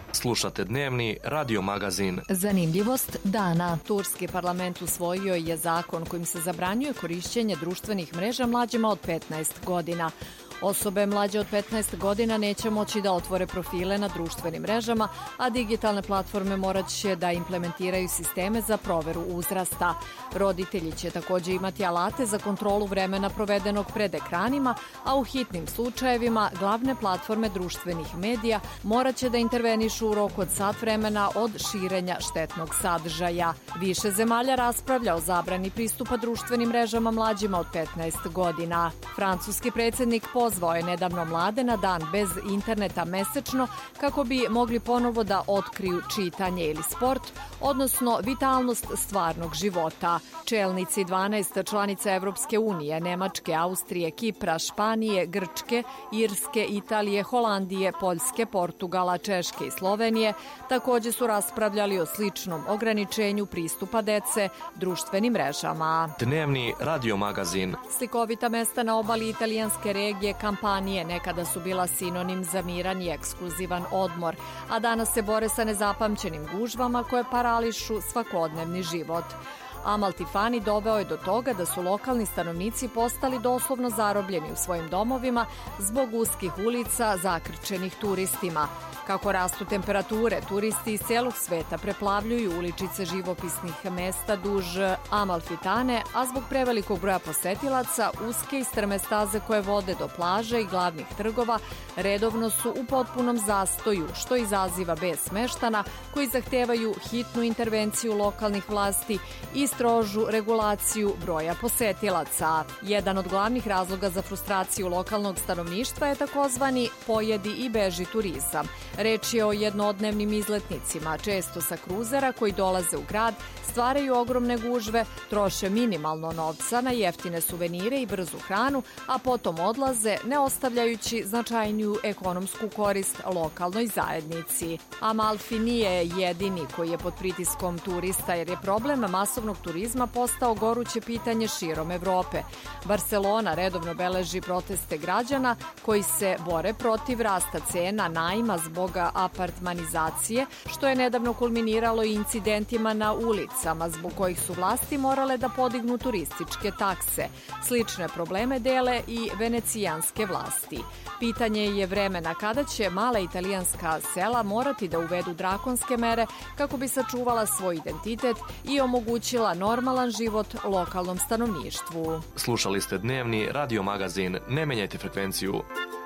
Slušate dnevni radio magazin. Zanimljivost dana. Turski parlament usvojio je zakon kojim se zabranjuje korišćenje društvenih mreža mlađima od 15 godina. Osobe mlađe od 15 godina neće moći da otvore profile na društvenim mrežama, a digitalne platforme morat će da implementiraju sisteme za proveru uzrasta. Roditelji će također imati alate za kontrolu vremena provedenog pred ekranima, a u hitnim slučajevima glavne platforme društvenih medija morat će da intervenišu u roku od sat vremena od širenja štetnog sadržaja. Više zemalja raspravlja o zabrani pristupa društvenim mrežama mlađima od 15 godina. Francuski predsjednik pozvao je nedavno mlade na dan bez interneta mesečno kako bi mogli ponovo da otkriju čitanje ili sport, odnosno vitalnost stvarnog života. Čelnici 12 članica Evropske unije, Nemačke, Austrije, Kipra, Španije, Grčke, Irske, Italije, Holandije, Poljske, Portugala, Češke i Slovenije također su raspravljali o sličnom ograničenju pristupa dece društvenim mrežama. Dnevni radio magazin. Slikovita mesta na obali italijanske regije Kampanije nekada su bila sinonim za miran i ekskluzivan odmor, a danas se bore sa nezapamćenim gužvama koje parališu svakodnevni život. Amalfi Fani doveo je do toga da su lokalni stanovnici postali doslovno zarobljeni u svojim domovima zbog uskih ulica zakrčenih turistima. Kako rastu temperature, turisti iz celog sveta preplavljuju uličice živopisnih mesta duž Amalfitane, a zbog prevelikog broja posetilaca, uske i strme staze koje vode do plaže i glavnih trgova redovno su u potpunom zastoju, što izaziva bes meštana koji zahtevaju hitnu intervenciju lokalnih vlasti i strožu regulaciju broja posetilaca. Jedan od glavnih razloga za frustraciju lokalnog stanovništva je takozvani pojedi i beži turizam. Reč je o jednodnevnim izletnicima, često sa kruzera koji dolaze u grad, stvaraju ogromne gužve, troše minimalno novca na jeftine suvenire i brzu hranu, a potom odlaze ne ostavljajući značajniju ekonomsku korist lokalnoj zajednici. Amalfi nije jedini koji je pod pritiskom turista jer je problem masovnog turizma postao goruće pitanje širom Evrope. Barcelona redovno beleži proteste građana koji se bore protiv rasta cena najma zbog apartmanizacije, što je nedavno kulminiralo i incidentima na ulicama zbog kojih su vlasti morale da podignu turističke takse. Slične probleme dele i venecijanske vlasti. Pitanje je vremena kada će mala italijanska sela morati da uvedu drakonske mere kako bi sačuvala svoj identitet i omogućila normalan život lokalnom stanovništvu. Slušali ste dnevni radio magazin. Ne menjajte frekvenciju.